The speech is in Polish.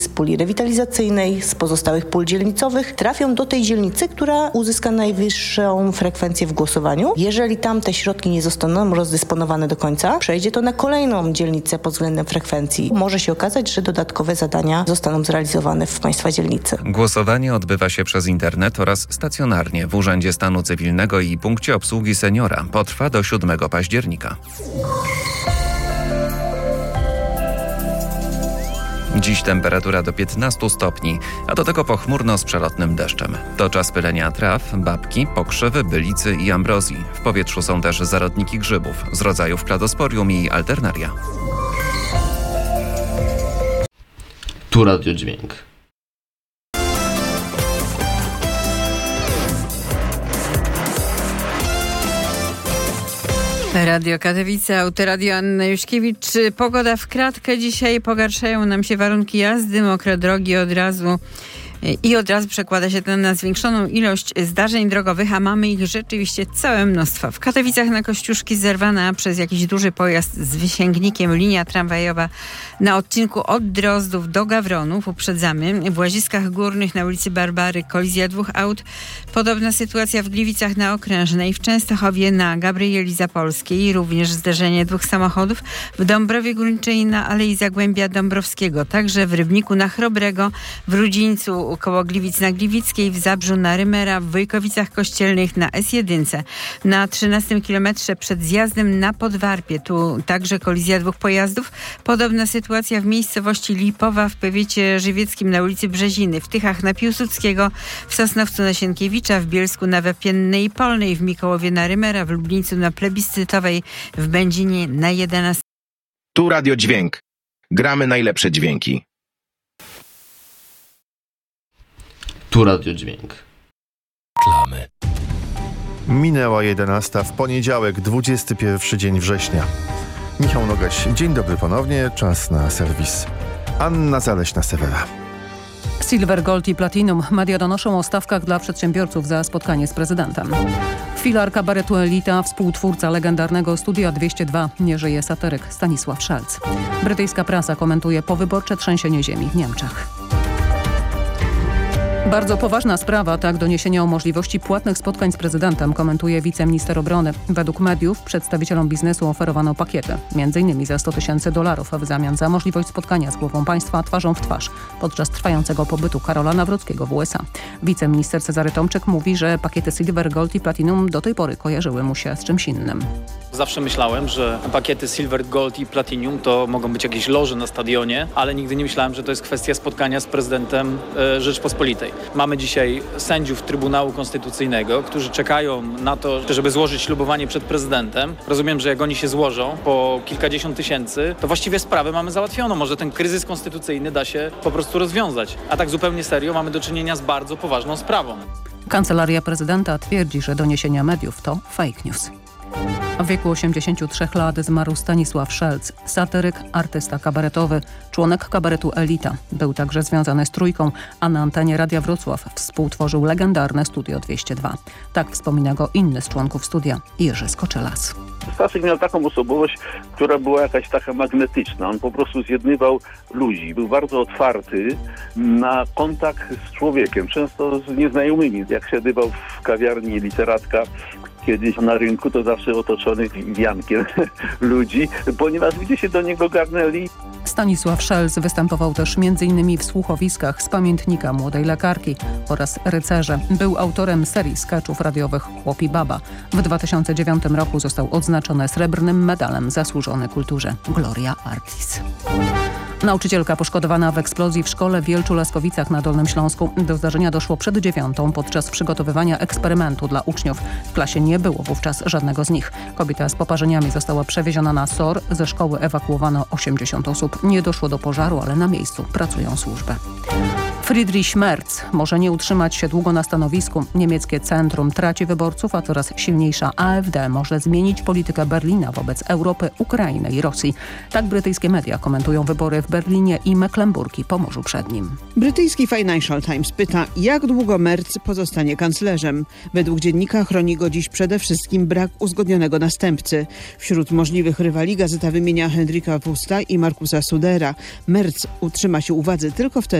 z puli rewitalizacyjnej, z pozostałych pól dzielnicowych trafią do tej dzielnicy, która uzyska najwyższą frekwencję w głosowaniu. Jeżeli tam te środki nie zostaną rozdysponowane do końca, przejdzie to na kolejną dzielnicę pod względem frekwencji. Może się okazać, że dodatkowe zadania zostaną zrealizowane w państwa dzielnicy. Głosowanie odbywa się przez internet oraz stacjonarnie w Urzędzie Stanu Cywilnego i punkcie obsługi seniora. Potrwa do 7 października. Dziś temperatura do 15 stopni, a do tego pochmurno z przelotnym deszczem. To czas pylenia traw, babki, pokrzywy, bylicy i ambrozji. W powietrzu są też zarodniki grzybów z rodzajów kladosporium i alternaria. Tu Radio Dźwięk. Radio Katowice, Autoradio Anna Juszkiewicz. Pogoda w kratkę dzisiaj, pogarszają nam się warunki jazdy, mokre drogi od razu przekłada się to na zwiększoną ilość zdarzeń drogowych, a mamy ich rzeczywiście całe mnóstwo. W Katowicach na Kościuszki zerwana przez jakiś duży pojazd z wysięgnikiem linia tramwajowa na odcinku od Drozdów do Gawronów. Uprzedzamy. W Łaziskach Górnych na ulicy Barbary kolizja 2 aut. Podobna sytuacja w Gliwicach na Okrężnej. W Częstochowie na Gabrieli Zapolskiej również zderzenie 2 samochodów. W Dąbrowie Górniczej na Alei Zagłębia Dąbrowskiego. Także w Rybniku na Chrobrego. W Rudzińcu koło Gliwic na Gliwickiej, w Zabrzu na Rymera, w Wojkowicach Kościelnych na S1. Na 13 kilometrze przed zjazdem na Podwarpie. Tu także kolizja 2 pojazdów. Podobna sytuacja w miejscowości Lipowa w powiecie żywieckim na ulicy Brzeziny, w Tychach na Piłsudskiego, w Sosnowcu na Sienkiewicza, w Bielsku na Wepiennej i Polnej, w Mikołowie na Rymera, w Lublińcu na Plebiscytowej, w Będzinie na 11. Tu Radio Dźwięk. Gramy najlepsze dźwięki. Tu Radio Dźwięk. Reklamy. Minęła 11 w poniedziałek, 21 dzień września. Michał Nogaś, dzień dobry ponownie, czas na serwis. Anna Zaleśna-Sewera. Silver, Gold i Platinum. Media donoszą o stawkach dla przedsiębiorców za spotkanie z prezydentem. Filar kabaretu Elita, współtwórca legendarnego Studia 202, nie żyje satyryk Stanisław Szelc. Brytyjska prasa komentuje powyborcze trzęsienie ziemi w Niemczech. Bardzo poważna sprawa, tak doniesienia o możliwości płatnych spotkań z prezydentem, komentuje wiceminister obrony. Według mediów przedstawicielom biznesu oferowano pakiety, m.in. za $100,000 w zamian za możliwość spotkania z głową państwa twarzą w twarz podczas trwającego pobytu Karola Nawrockiego w USA. Wiceminister Cezary Tomczyk mówi, że pakiety Silver, Gold i Platinum do tej pory kojarzyły mu się z czymś innym. Zawsze myślałem, że pakiety Silver, Gold i Platinum to mogą być jakieś loże na stadionie, ale nigdy nie myślałem, że to jest kwestia spotkania z prezydentem Rzeczpospolitej. Mamy dzisiaj sędziów Trybunału Konstytucyjnego, którzy czekają na to, żeby złożyć ślubowanie przed prezydentem. Rozumiem, że jak oni się złożą po kilkadziesiąt tysięcy, to właściwie sprawę mamy załatwioną. Może ten kryzys konstytucyjny da się po prostu rozwiązać. A tak zupełnie serio mamy do czynienia z bardzo poważną sprawą. Kancelaria prezydenta twierdzi, że doniesienia mediów to fake news. W wieku 83 lat zmarł Stanisław Szelc, satyryk, artysta kabaretowy, członek kabaretu Elita. Był także związany z Trójką, a na antenie Radia Wrocław współtworzył legendarne Studio 202. Tak wspomina go inny z członków studia, Jerzy Skoczylas. Staszek miał taką osobowość, która była jakaś taka magnetyczna. On po prostu zjednywał ludzi. Był bardzo otwarty na kontakt z człowiekiem, często z nieznajomymi. Jak siedywał w kawiarni literatka kiedyś na rynku, to zawsze otoczony wiankiem ludzi, ponieważ ludzie się do niego garnęli. Stanisław Szelc występował też m.in. w słuchowiskach z pamiętnika młodej lekarki oraz Rycerze. Był autorem serii skeczów radiowych Chłop i Baba. W 2009 roku został odznaczony srebrnym medalem Zasłużony Kulturze Gloria Artis. Nauczycielka poszkodowana w eksplozji w szkole w Wielczu-Laskowicach na Dolnym Śląsku. Do zdarzenia doszło przed 9:00 podczas przygotowywania eksperymentu dla uczniów. W klasie nie było wówczas żadnego z nich. Kobieta z poparzeniami została przewieziona na SOR. Ze szkoły ewakuowano 80 osób. Nie doszło do pożaru, ale na miejscu pracują służby. W Friedrich Merz może nie utrzymać się długo na stanowisku. Niemieckie centrum traci wyborców, a coraz silniejsza AfD może zmienić politykę Berlina wobec Europy, Ukrainy i Rosji. Tak brytyjskie media komentują wybory w Berlinie i Mecklenburg i Pomorzu Przednim. Brytyjski Financial Times pyta, jak długo Merz pozostanie kanclerzem. Według dziennika chroni go dziś przede wszystkim brak uzgodnionego następcy. Wśród możliwych rywali gazeta wymienia Henryka Wusta i Markusa Sudera. Merz utrzyma się u władzy tylko wtedy,